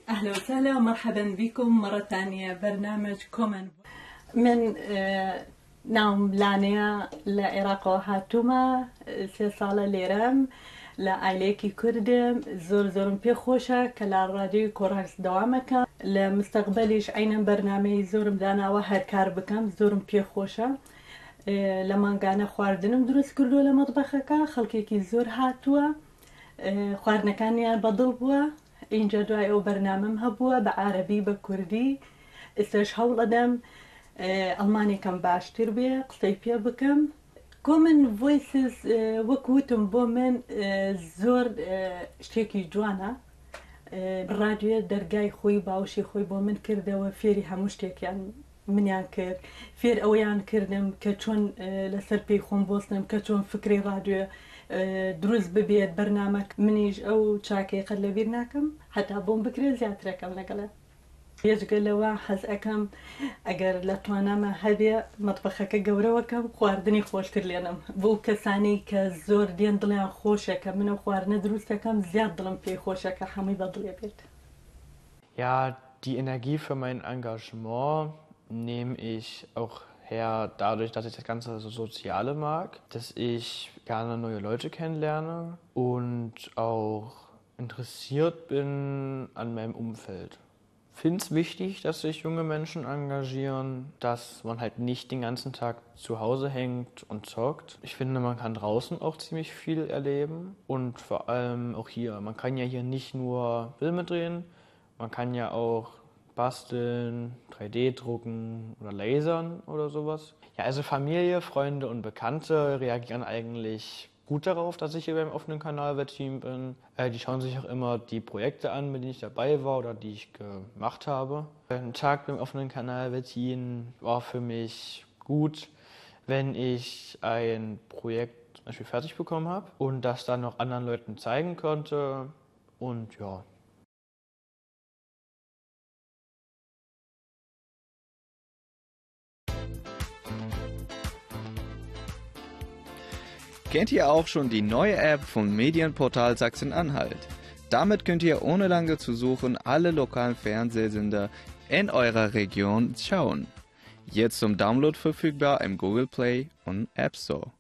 أهلا وسهلا ومرحبا بكم مرة ثانية برنامج كومن من نام لانيا لعراق هاتوما سي صالة ليرام لعائليكي كردم زورم بيخوشة كلا راديو كوراكس دوامك لمستقبليش عين برنامج زورم دانا وهر كار بكم زورم بيخوشة لما كان خواردنم دروس كردو لمطبخك خلقيكي زور هاتوا خواردنا كان بدل بوا اینجا دوای او برنامه هبووە بە عربی بە کوردی ئێستاش هەوڵ ئەدەم ئەڵمانێکم باشتر بێ قسەی پێ بکەم. کۆمن ڤۆیسز وەک وتم بۆ من زۆر شتێکی جوانە. ڕادیۆ دەرگای خۆی باوشی خۆی بۆ من کردەوە، فێری هەموو شتێکیان منیان کرد، فێر ئەوەیان کردم کە چۆن لەسەر پێی خۆم بۆستم کە چۆن فکری ڕادیۆ دروست ببێت بەرنامەک. منیش ئەو چاکەی قەت لەبیر ناکەم هەتا بۆم بکرێت زیاترەکەم لەگەڵە. پێشگەلەوە حەز ئەەکەم ئەگەر لە توانامە هەبێ مەتبەخەکە گەورەوەکەم خواردنی خۆشتر لێنم بۆ کەسانی کە زۆر دێن دڵیان خۆشەکە منە خواردنە دروستەکەم زیاد دڵم پێی خۆشەکە هەمووی بەدڵێ بێت. Ja, die Energie für mein Engagement nehme ich auch her dadurch, dass ich das ganze Soziale mag, dass ich gerne neue Leute kennenlerne und auch interessiert bin an meinem Umfeld. Ich finde es wichtig, dass sich junge Menschen engagieren, dass man halt nicht den ganzen Tag zu Hause hängt und zockt. Ich finde, man kann draußen auch ziemlich viel erleben und vor allem auch hier. Man kann ja hier nicht nur Filme drehen, man kann ja auch basteln, 3D drucken oder lasern oder sowas. Ja, also Familie, Freunde und Bekannte reagieren eigentlich gut darauf, dass ich hier beim offenen Kanal-Team bin. Die schauen sich auch immer die Projekte an, mit denen ich dabei war oder die ich gemacht habe. Ein Tag beim offenen Kanal-Team war für mich gut, wenn ich ein Projekt zum Beispiel fertig bekommen habe und das dann noch anderen Leuten zeigen konnte. Und ja. Kennt ihr auch schon die neue App vom Medienportal Sachsen-Anhalt? Damit könnt ihr ohne lange zu suchen alle lokalen Fernsehsender in eurer Region schauen. Jetzt zum Download verfügbar im Google Play und App Store.